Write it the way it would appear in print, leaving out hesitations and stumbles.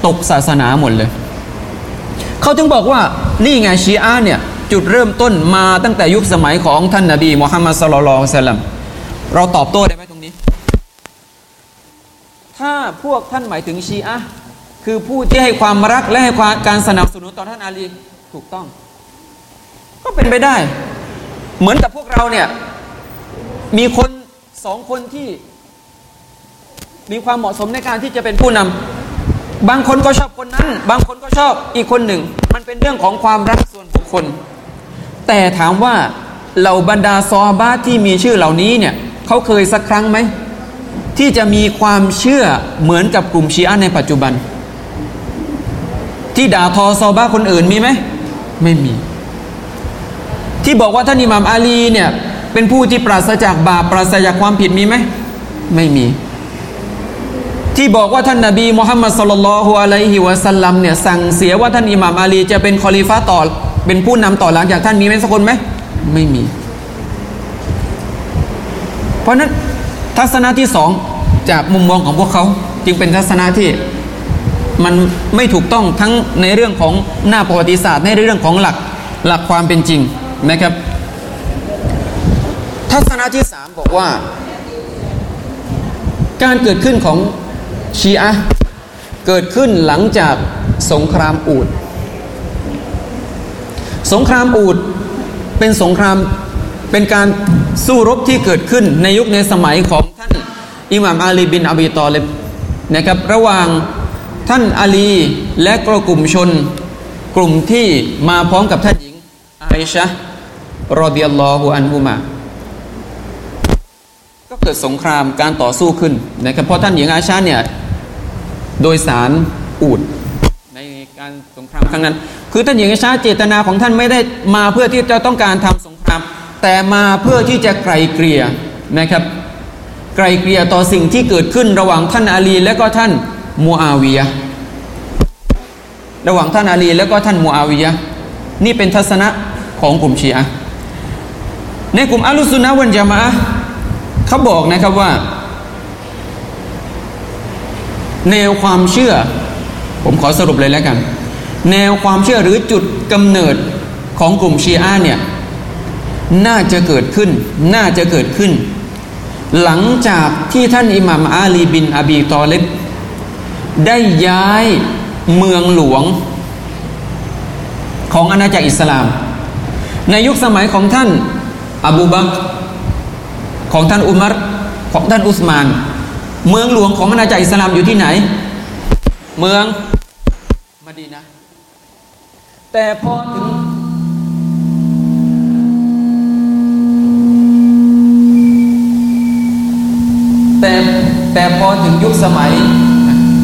ตกศาสนาหมดเลยเขาถึงบอกว่านี่ไงชีอะห์เนี่ยจุดเริ่มต้นมาตั้งแต่ยุคสมัยของท่านนบีมุฮัมมัดศ็อลลัลลอฮุอะลัยฮิวะซัลลัมเราตอบโต้ได้ไหมตรงนี้ถ้าพวกท่านหมายถึงชีอะห์คือผู้ที่ให้ความรักและให้การสนับสนุนต่อท่านอาลีถูกต้องก็เป็นไปได้เหมือนกับพวกเราเนี่ยมีคนสองคนที่มีความเหมาะสมในการที่จะเป็นผู้นำบางคนก็ชอบคนนั้นบางคนก็ชอบอีกคนหนึ่งมันเป็นเรื่องของความรักส่วนบุคคลแต่ถามว่าเหล่าบรรดาซอฮาบะห์ที่มีชื่อเหล่านี้เนี่ยเขาเคยสักครั้งไหมที่จะมีความเชื่อเหมือนกับกลุ่มชีอะห์ในปัจจุบันที่ด่าทอซอฮาบะห์คนอื่นมีไหมไม่มีที่บอกว่าท่านอิหม่ามอาลีเนี่ยเป็นผู้ที่ปราศจากบาปปราศจากความผิดมีไหมไม่มีที่บอกว่าท่านนบีมุฮัมมัดศ็อลลัลลอฮุอะลัยฮิวะซัลลัมเนี่ยสั่งเสียว่าท่านอิหม่ามอาลีจะเป็นคอลิฟะห์ต่อเป็นผู้นำต่อหลังจากท่านมีไหมสักคนไหมไม่มีเพราะนั้นทัศนะที่สองจากมุมมองของพวกเขาจึงเป็นทัศนะที่มันไม่ถูกต้องทั้งในเรื่องของหน้าประวัติศาสตร์ในเรื่องของหลักความเป็นจริงนะครับทัศนะที่สามบอกว่าการเกิดขึ้นของชีอะห์เกิดขึ้นหลังจากสงครามอูฐสงครามอูฐเป็นสงครามเป็นการสู้รบที่เกิดขึ้นในยุคในสมัยของท่านอิหม่ามอาลีบินอบีตอลิบนะครับระหว่างท่านอาลีและกลุ่มชนกลุ่มที่มาพร้อมกับท่านหญิงอาอิชะห์รอฎิยัลลอฮุอันฮุมาก็เกิดสงครามการต่อสู้ขึ้นนะครับเพราะท่านหญิงอาอิชะห์เนี่ยโดยสารอูฐในการสงครามครั้งนั้นคือท่านหญิงอาอิชะห์เจตนาของท่านไม่ได้มาเพื่อที่จะต้องการทำสงครามแต่มาเพื่อที่จะไกลเกลี่ยนะครับไกลเกลี่ยต่อสิ่งที่เกิดขึ้นระหว่างท่านอาลีและก็ท่านมูอาวิยะห์ระหว่างท่านอาลีและก็ท่านมูอาวิยะห์นี่เป็นทัศนะของกลุ่มชีอะห์ในกลุ่มอัลลุซุนนะฮ์วัลญะมาอะห์เขาบอกนะครับว่าแนวความเชื่อผมขอสรุปเลยแล้วกันแนวความเชื่อหรือจุดกำเนิดของกลุ่มชีอะห์เนี่ยน่าจะเกิดขึ้นหลังจากที่ท่านอิหม่ามอาลีบินอบีตอลิบได้ย้ายเมืองหลวงของอาณาจักรอิสลามในยุคสมัยของท่านอบูบักรของท่านอุมัรของท่านอุสมานเมืองหลวงของอาณาจักรอิสลามอยู่ที่ไหนเมืองมะดีนะห์แต่พอถึงแต่พอถึงยุคสมัย